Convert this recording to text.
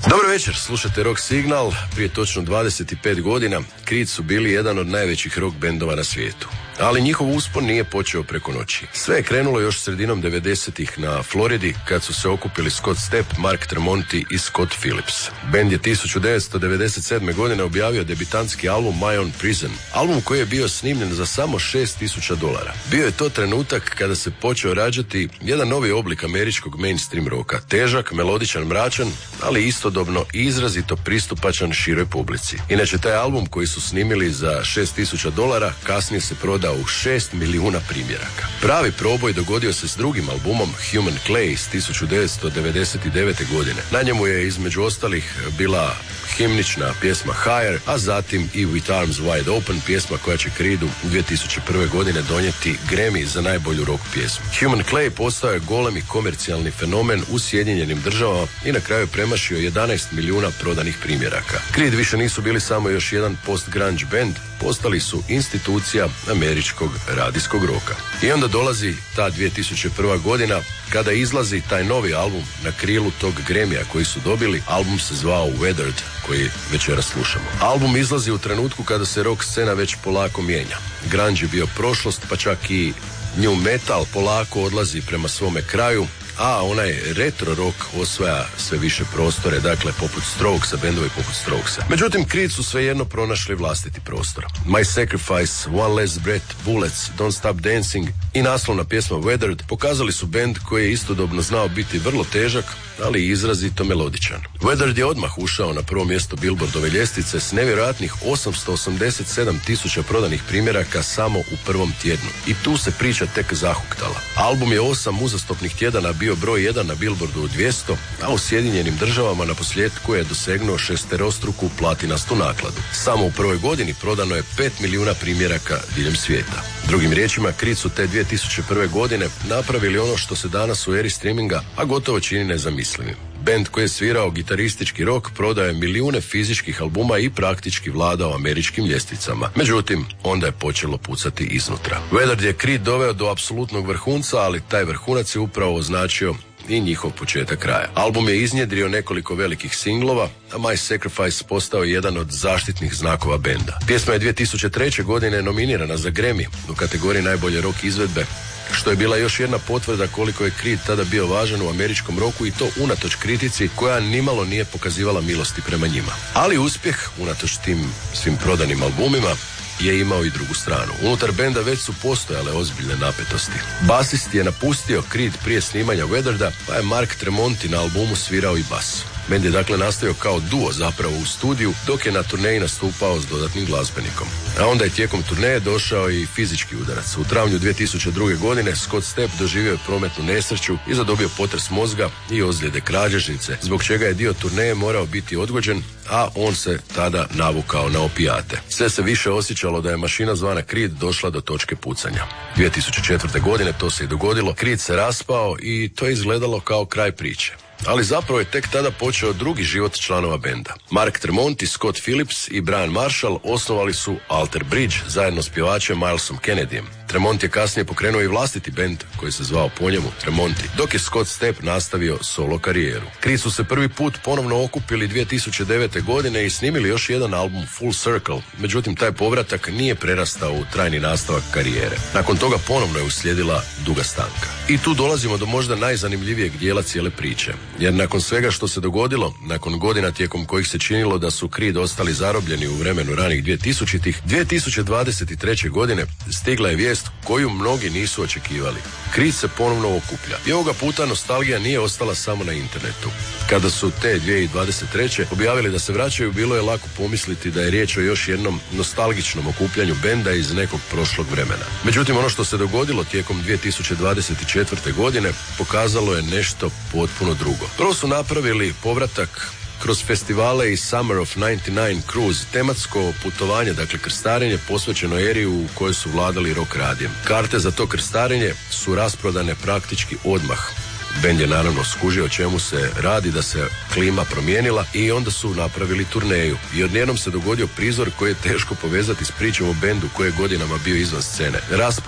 Dobro večer, slušate Rock Signal. Prije točno 25 godina Creed su bili jedan od najvećih rock bendova na svijetu. Ali njihov uspon nije počeo preko noći. Sve je krenulo još sredinom 90-ih na Floridi kad su se okupili Scott Stapp, Mark Tremonti i Scott Phillips. Bend je 1997. godine objavio debitantski album My Own Prison, album koji je bio snimljen za samo $6,000. Bio je to trenutak kada se počeo rađati jedan novi oblik američkog mainstream roka, težak, melodičan, mračan, ali istodobno izrazito pristupačan široj publici. Inače, taj album koji su snimili za $6,000 kasnije se prodao u 6 milijuna primjeraka. Pravi proboj dogodio se s drugim albumom Human Clay iz 1999. godine. Na njemu je između ostalih bila himnična pjesma Higher, a zatim i With Arms Wide Open, pjesma koja će Creedu 2001. godine donijeti Grammy za najbolju rock pjesmu. Human Clay postao je golemi komercijalni fenomen u Sjedinjenim Državama i na kraju premašio 11 milijuna prodanih primjeraka. Creed više nisu bili samo još jedan post-grunge band, postali su institucija američkog radijskog roka. I onda dolazi ta 2001. godina kada izlazi taj novi album na krilu tog Grammyja koji su dobili. Album se zvao Weathered, koji večeras slušamo. Album izlazi u trenutku kada se rock scena već polako mijenja. Grunge je bio prošlost, pa čak i new metal polako odlazi prema svome kraju, a onaj retro rock osvaja sve više prostore, dakle poput Strokesa, bendovi poput Strokesa. Međutim, Creed su svejedno pronašli vlastiti prostor. My Sacrifice, One Last Breath, Bullets, Don't Stop Dancing i naslovna pjesma Weathered pokazali su bend koji je istodobno znao biti vrlo težak, ali i izrazito melodičan. Weathered je odmah ušao na prvo mjesto Billboardove ljestvice s nevjerojatnih 887,000 prodanih primjeraka samo u prvom tjednu. I tu se priča tek zahuktala. Album je 8 uzastopnih tjedana bio broj 1 na Billboardu u 200, a u Sjedinjenim Državama na posljedku je dosegnuo šesterostruku platinastu nakladu. Samo u prvoj godini prodano je 5 milijuna primjeraka diljem svijeta. Drugim riječima, Creed su te 2001. godine napravili ono što se danas u eri streaminga, a gotovo čini nezamislivim. Bend koji je svirao gitaristički rock prodao je milijune fizičkih albuma i praktički vladao američkim ljestvicama. Međutim, onda je počelo pucati iznutra. Weathered je Creed doveo do apsolutnog vrhunca, ali taj vrhunac je upravo označio i njihov početak kraja. Album je iznjedrio nekoliko velikih singlova, a My Sacrifice postao jedan od zaštitnih znakova benda. Pjesma je 2003. godine nominirana za Grammy u kategoriji najbolje rock izvedbe, što je bila još jedna potvrda koliko je Creed tada bio važan u američkom roku, i to unatoč kritici koja nimalo nije pokazivala milosti prema njima. Ali uspjeh, unatoč tim svim prodanim albumima, je imao i drugu stranu. Unutar benda već su postojale ozbiljne napetosti. Basist je napustio Creed prije snimanja Weathereda, pa je Mark Tremonti na albumu svirao i bas. Bend je dakle nastavio kao duo zapravo u studiju, dok je na turneji nastupao s dodatnim glazbenikom. A onda je tijekom turneje došao i fizički udarac. U travnju 2002. godine Scott Stapp doživio je prometnu nesreću i zadobio potres mozga i ozljede kralježnice, zbog čega je dio turneje morao biti odgođen, a on se tada navukao na opijate. Sve se više osjećalo da je mašina zvana Creed došla do točke pucanja. 2004. godine to se i dogodilo, Creed se raspao i to je izgledalo kao kraj priče. Ali zapravo je tek tada počeo drugi život članova benda. Mark Tremonti, Scott Phillips i Brian Marshall osnovali su Alter Bridge zajedno s pjevačem Milesom Kennedyjem. Tremonti je kasnije pokrenuo i vlastiti bend koji se zvao po njemu Tremonti, dok je Scott Stapp nastavio solo karijeru. Creed su se prvi put ponovno okupili 2009. godine i snimili još jedan album Full Circle, međutim taj povratak nije prerastao u trajni nastavak karijere. Nakon toga ponovno je uslijedila duga stanka. I tu dolazimo do možda najzanimljivijeg dijela cijele priče, jer nakon svega što se dogodilo, nakon godina tijekom kojih se činilo da su Creed ostali zarobljeni u vremenu ranih 2000-ih, 2023. godine stigla je vijest koju mnogi nisu očekivali. Creed se ponovno okuplja. I ovoga puta nostalgija nije ostala samo na internetu. Kada su te 2023. objavili da se vraćaju, bilo je lako pomisliti da je riječ o još jednom nostalgičnom okupljanju benda iz nekog prošlog vremena. Međutim, ono što se dogodilo tijekom 2024. godine pokazalo je nešto potpuno drugo. Prvo su napravili povratak kroz festivale i Summer of 99 Cruise, tematsko putovanje, dakle krstarenje posvećeno eri u kojoj su vladali rock radijem. Karte za to krstarenje su rasprodane praktički odmah. Bend je naravno skužio o čemu se radi, da se klima promijenila, i onda su napravili turneju. I odjednom se dogodio prizor koji je teško povezati s pričom o bendu koji je godinama bio izvan scene.